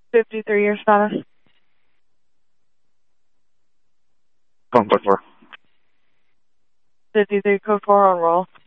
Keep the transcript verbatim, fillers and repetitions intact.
fifty-three, your status. Phone code four. fifty-three, code four on roll.